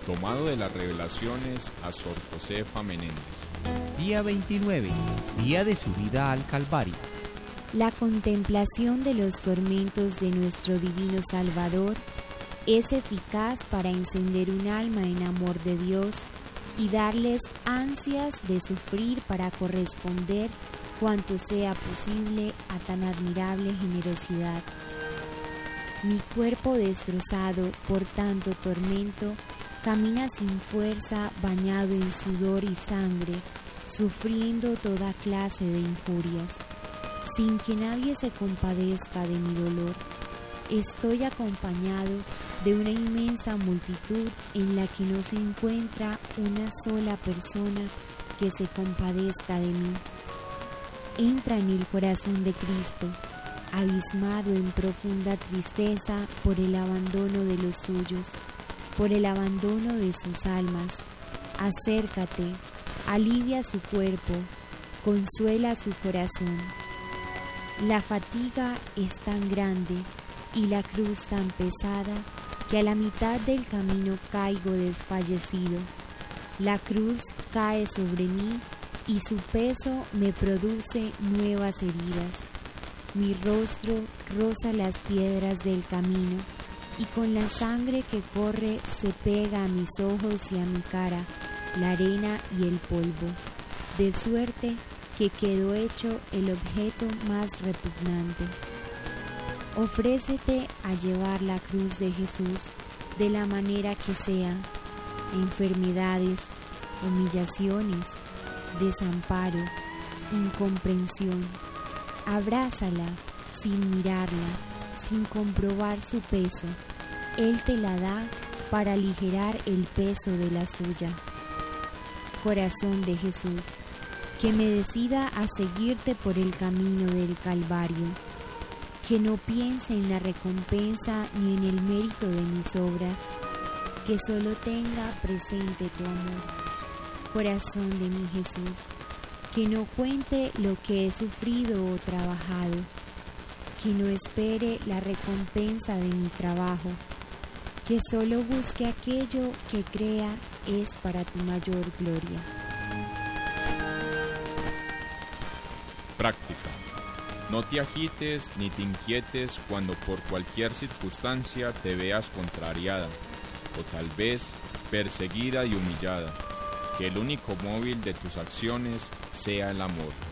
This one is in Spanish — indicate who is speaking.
Speaker 1: Tomado de las Revelaciones a Sor Josefa Menéndez.
Speaker 2: Día 29, día de subida al Calvario.
Speaker 3: La contemplación de los tormentos de nuestro divino Salvador es eficaz para encender un alma en amor de Dios y darles ansias de sufrir para corresponder cuanto sea posible a tan admirable generosidad. Mi cuerpo destrozado por tanto tormento camina sin fuerza, bañado en sudor y sangre, sufriendo toda clase de injurias, sin que nadie se compadezca de mi dolor. Estoy acompañado de una inmensa multitud en la que no se encuentra una sola persona que se compadezca de mí. Entra en el corazón de Cristo, abismado en profunda tristeza por el abandono de los suyos, por el abandono de sus almas. Acércate, alivia su cuerpo, consuela su corazón. La fatiga es tan grande y la cruz tan pesada que a la mitad del camino caigo desfallecido. La cruz cae sobre mí y su peso me produce nuevas heridas. Mi rostro roza las piedras del camino y con la sangre que corre se pega a mis ojos y a mi cara la arena y el polvo, de suerte que quedó hecho el objeto más repugnante. Ofrécete a llevar la cruz de Jesús de la manera que sea, enfermedades, humillaciones, desamparo, incomprensión. Abrázala sin mirarla, sin comprobar su peso. Él te la da para aligerar el peso de la suya. Corazón de Jesús, que me decida a seguirte por el camino del Calvario, que no piense en la recompensa ni en el mérito de mis obras, que solo tenga presente tu amor. Corazón de mi Jesús, que no cuente lo que he sufrido o trabajado, que no espere la recompensa de mi trabajo, que solo busque aquello que crea es para tu mayor gloria.
Speaker 1: Práctica. No te agites ni te inquietes cuando por cualquier circunstancia te veas contrariada, o tal vez perseguida y humillada. Que el único móvil de tus acciones sea el amor.